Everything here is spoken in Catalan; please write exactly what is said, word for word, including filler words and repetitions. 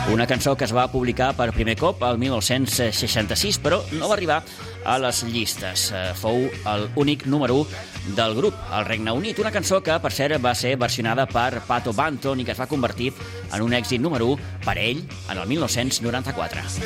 Una cançó que es va publicar per primer cop el mil nou-cents seixanta-sis, però no va arribar a les llistes. Fou l'únic número u del grup, al Regne Unit. Una cançó que, per cert, va ser versionada per Pato Banton i que es va convertir en un èxit número u per ell en el mil nou-cents noranta-quatre.